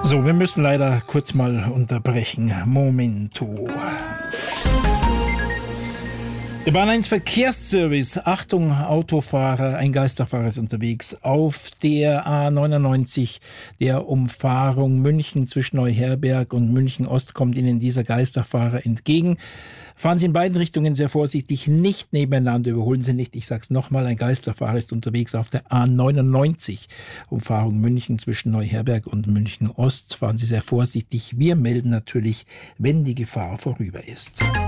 So, wir müssen leider kurz mal unterbrechen. Momento. Der Bahn 1 Verkehrsservice. Achtung, Autofahrer, ein Geisterfahrer ist unterwegs. Auf der A99, der Umfahrung München zwischen Neuherberg und München Ost, kommt Ihnen dieser Geisterfahrer entgegen. Fahren Sie in beiden Richtungen sehr vorsichtig, nicht nebeneinander, überholen Sie nicht. Ich sag's nochmal, ein Geisterfahrer ist unterwegs auf der A99, Umfahrung München zwischen Neuherberg und München Ost. Fahren Sie sehr vorsichtig. Wir melden natürlich, wenn die Gefahr vorüber ist.